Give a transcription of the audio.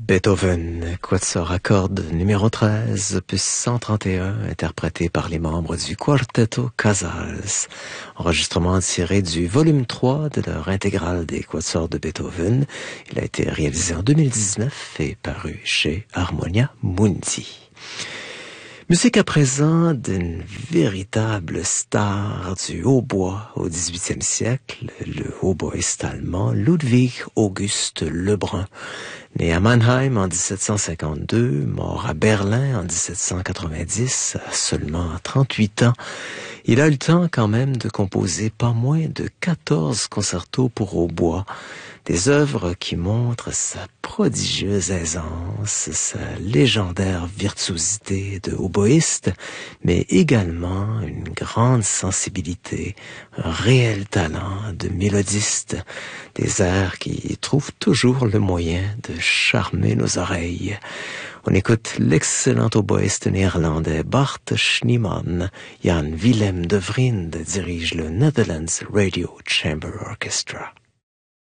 Beethoven, quatuor à cordes numéro 13, opus 131, interprété par les membres du Quartetto Casals. Enregistrement tiré du volume 3 de leur intégrale des quatuors de Beethoven. Il a été réalisé en 2019 et paru chez Harmonia Mundi. Musique à présent d'une véritable star du hautbois au XVIIIe siècle, le hautboïste allemand Ludwig August Lebrun. Né à Mannheim en 1752, mort à Berlin en 1790, à seulement 38 ans, il a eu le temps quand même de composer pas moins de 14 concertos pour hautbois, des œuvres qui montrent sa prodigieuse aisance, sa légendaire virtuosité de hautboïste, mais également une grande sensibilité, un réel talent de mélodiste, des airs qui trouvent toujours le moyen de charmer nos oreilles. On écoute l'excellent hautboïste néerlandais Bart Schneemann. Jan Willem de Vriend dirige le Netherlands Radio Chamber Orchestra.